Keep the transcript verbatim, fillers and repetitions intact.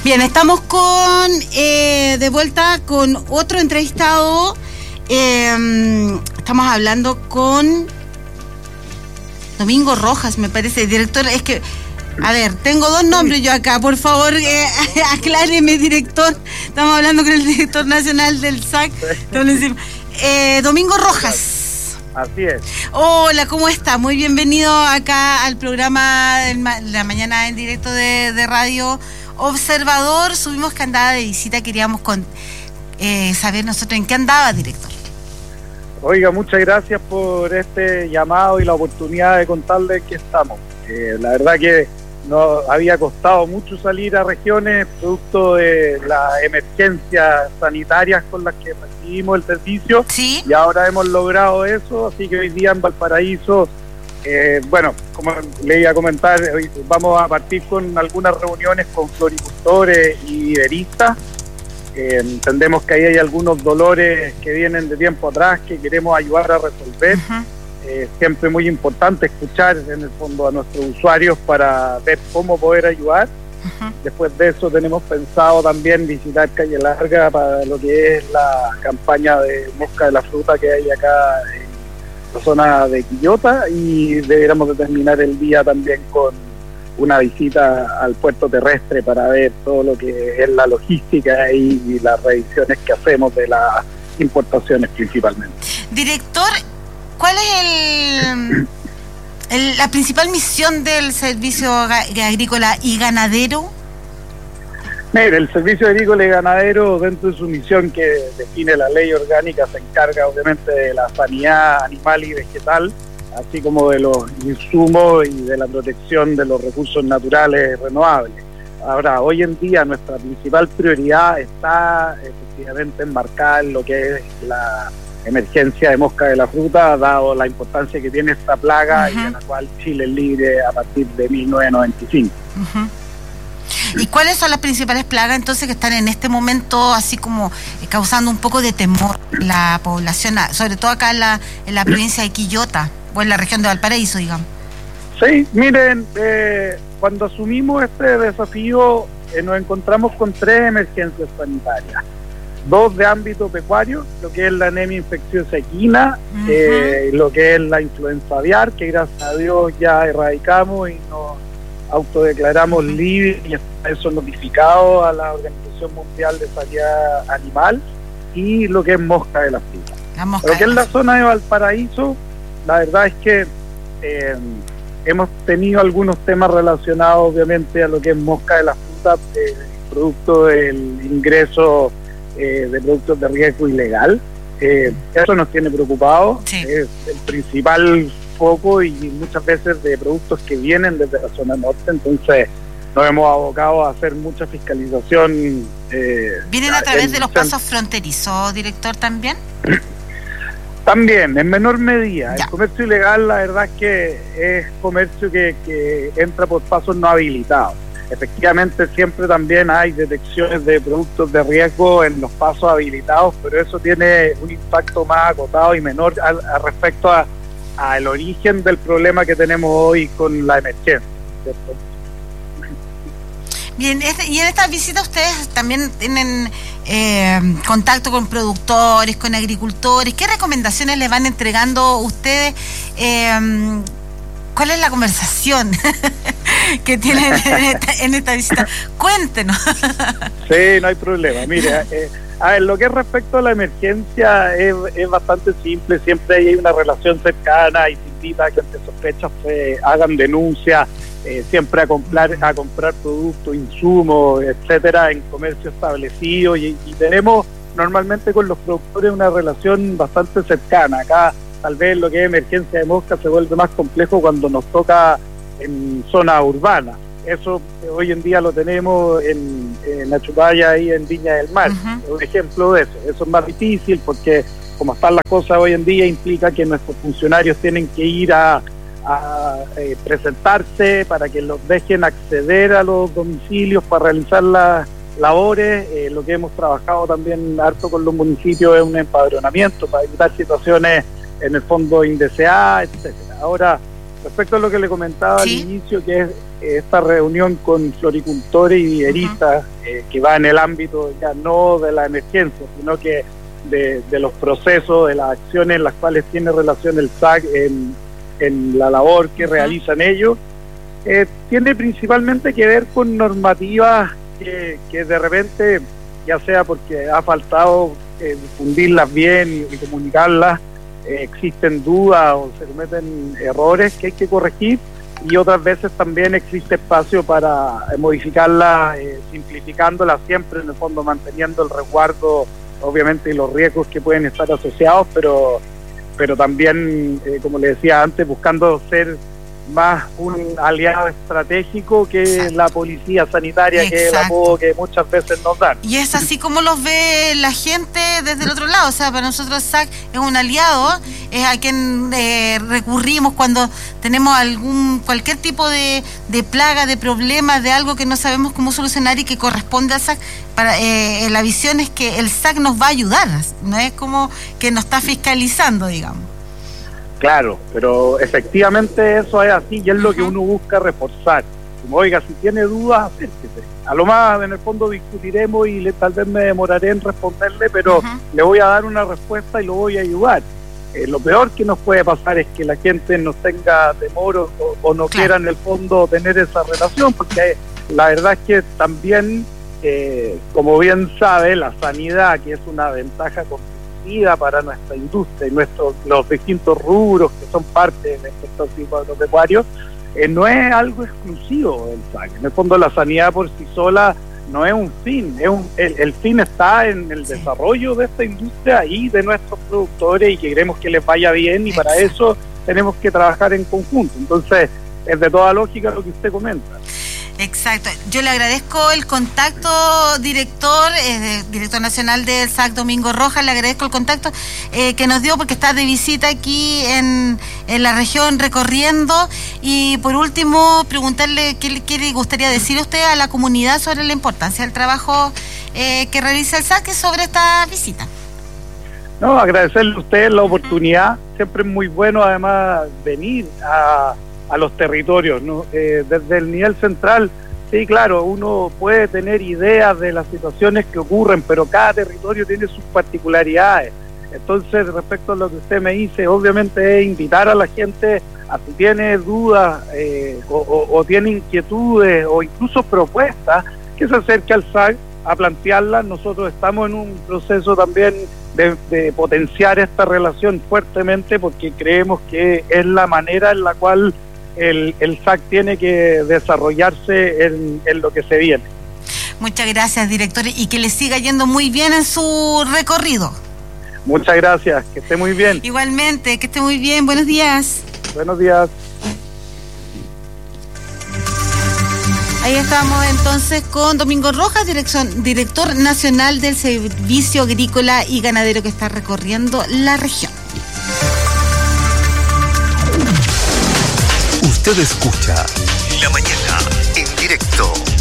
Bien, estamos con eh, de vuelta con otro entrevistado. Eh, estamos hablando con Domingo Rojas, me parece, director. Es que, a ver, tengo dos nombres yo acá, por favor, eh, acláreme, director. Estamos hablando con el director nacional del S A C, eh, Domingo Rojas. Así es. Hola, ¿cómo está? Muy bienvenido acá al programa de la mañana en directo de, de Radio Observador. Subimos que andaba de visita, queríamos con, eh, saber nosotros en qué andaba, director. Oiga, muchas gracias por este llamado y la oportunidad de contarles que estamos. Eh, la verdad que nos había costado mucho salir a regiones producto de las emergencias sanitarias con las que recibimos el servicio. ¿Sí? Y ahora hemos logrado eso, así que hoy día en Valparaíso, eh, bueno, como le iba a comentar, hoy vamos a partir con algunas reuniones con floricultores y viveristas. Eh, entendemos que ahí hay algunos dolores que vienen de tiempo atrás que queremos ayudar a resolver. Uh-huh. Eh, siempre muy importante escuchar en el fondo a nuestros usuarios para ver cómo poder ayudar. Uh-huh. Después de eso tenemos pensado también visitar Calle Larga para lo que es la campaña de mosca de la fruta que hay acá en la zona de Quillota, y deberíamos de terminar el día también con una visita al puerto terrestre para ver todo lo que es la logística y, y las revisiones que hacemos de las importaciones principalmente. Director, ¿cuál es el, el la principal misión del Servicio Agrícola y Ganadero? Mire, el Servicio Agrícola y Ganadero, dentro de su misión que define la ley orgánica, se encarga obviamente de la sanidad animal y vegetal, así como de los insumos y de la protección de los recursos naturales renovables. Ahora, hoy en día nuestra principal prioridad está efectivamente enmarcada en lo que es la emergencia de mosca de la fruta, dado la importancia que tiene esta plaga. Uh-huh. Y de la cual Chile es libre a partir de mil novecientos noventa y cinco. Uh-huh. ¿Y cuáles son las principales plagas entonces que están en este momento así como eh, causando un poco de temor la población, sobre todo acá en la, en la provincia de Quillota o en la región de Valparaíso, digamos? Sí, miren, eh, cuando asumimos este desafío eh, nos encontramos con tres emergencias sanitarias. Dos de ámbito pecuario, lo que es la anemia infecciosa equina, uh-huh. eh, lo que es la influenza aviar, que gracias a Dios ya erradicamos y nos autodeclaramos uh-huh. libres, y eso notificado a la Organización Mundial de Sanidad Animal, y lo que es mosca de la fruta. Lo que es la zona de Valparaíso, la verdad es que eh, hemos tenido algunos temas relacionados obviamente a lo que es mosca de la fruta, eh, producto del ingreso Eh, de productos de riesgo ilegal. Eh, eso nos tiene preocupados. Sí. Es el principal foco, y muchas veces de productos que vienen desde la zona norte, entonces nos hemos abocado a hacer mucha fiscalización. Eh, ¿Vienen a través de los pasos fronterizos, director, también? También, en menor medida. Ya. El comercio ilegal, la verdad es que es comercio que, que entra por pasos no habilitados. Efectivamente, siempre también hay detecciones de productos de riesgo en los pasos habilitados, pero eso tiene un impacto más acotado y menor a, a respecto a al origen del problema que tenemos hoy con la emergencia, ¿cierto? Bien, y en esta visita ustedes también tienen eh, contacto con productores, con agricultores. ¿Qué recomendaciones les van entregando ustedes? Eh, ¿Cuál es la conversación que tienen en esta, en esta visita? Cuéntenos. Sí, no hay problema. Mire, eh, a ver, lo que es respecto a la emergencia es, es bastante simple. Siempre hay una relación cercana y se invita a que ante sospechas se hagan denuncias, eh, siempre a comprar a comprar productos, insumos, etcétera, en comercio establecido, y, y tenemos normalmente con los productores una relación bastante cercana. Acá tal vez lo que es emergencia de mosca se vuelve más complejo cuando nos toca en zona urbana. Eso eh, hoy en día lo tenemos en, en Achupaya, ahí en Viña del Mar. Uh-huh. Un ejemplo de eso. Eso es más difícil porque como están las cosas hoy en día implica que nuestros funcionarios tienen que ir a, a eh, presentarse para que los dejen acceder a los domicilios para realizar las labores. Eh, lo que hemos trabajado también harto con los municipios es un empadronamiento para evitar situaciones en el fondo indeseadas, etcétera. Ahora, respecto a lo que le comentaba ¿Sí? al inicio, que es esta reunión con floricultores y viveristas, uh-huh. eh, que va en el ámbito ya no de la emergencia, sino que de, de los procesos, de las acciones en las cuales tiene relación el S A C en, en la labor que uh-huh. realizan ellos, eh, tiene principalmente que ver con normativas que, que de repente, ya sea porque ha faltado eh, difundirlas bien y, y comunicarlas, eh, existen dudas o se cometen errores que hay que corregir, y otras veces también existe espacio para eh, modificarlas, eh, simplificándolas siempre, en el fondo manteniendo el resguardo, obviamente, y los riesgos que pueden estar asociados, pero, pero también, eh, como le decía antes, buscando ser más un aliado estratégico que Exacto. la policía sanitaria, Exacto. que es el apodo que muchas veces nos dan. Y es así como los ve la gente desde el otro lado. O sea, para nosotros S A C es un aliado, es a quien eh, recurrimos cuando tenemos algún cualquier tipo de, de plaga, de problema, de algo que no sabemos cómo solucionar y que corresponde al S A C. Para, eh, la visión es que el S A C nos va a ayudar, no es como que nos está fiscalizando, digamos. Claro, pero efectivamente eso es así y es lo que uno busca reforzar. Como, oiga, si tiene dudas, acérquese. A lo más, en el fondo, discutiremos y le, tal vez me demoraré en responderle, pero uh-huh. le voy a dar una respuesta y lo voy a ayudar. Eh, lo peor que nos puede pasar es que la gente no tenga temor o, o no claro. quiera, en el fondo, tener esa relación, porque la verdad es que también, eh, como bien sabe, la sanidad, que es una ventaja competitiva para nuestra industria y nuestros los distintos rubros que son parte del sector agropecuario, eh, no es algo exclusivo del S A C. En el fondo, la sanidad por sí sola no es un fin, es un, el, el fin está en el desarrollo de esta industria y de nuestros productores, y que queremos que les vaya bien, y para eso tenemos que trabajar en conjunto. Entonces, es de toda lógica lo que usted comenta. Exacto. Yo le agradezco el contacto, director, eh, director nacional del S A C, Domingo Rojas, le agradezco el contacto eh, que nos dio, porque está de visita aquí en, en la región recorriendo. Y por último, preguntarle qué, qué le gustaría decir a usted a la comunidad sobre la importancia del trabajo eh, que realiza el S A C sobre esta visita. No, agradecerle a usted la oportunidad. Siempre es muy bueno, además, venir a a los territorios, ¿no? Eh, desde el nivel central, sí, claro, uno puede tener ideas de las situaciones que ocurren, pero cada territorio tiene sus particularidades. Entonces, respecto a lo que usted me dice, obviamente es invitar a la gente a si tiene dudas eh, o, o, o tiene inquietudes o incluso propuestas, que se acerque al S A C a plantearlas. Nosotros estamos en un proceso también de, de potenciar esta relación fuertemente, porque creemos que es la manera en la cual El, el S A C tiene que desarrollarse en, en lo que se viene. Muchas gracias, director, y que le siga yendo muy bien en su recorrido. Muchas gracias, que esté muy bien. Igualmente, que esté muy bien, buenos días. Buenos días. Ahí estamos entonces con Domingo Rojas, dirección, director nacional del Servicio Agrícola y Ganadero, que está recorriendo la región. Usted escucha La Mañana en directo.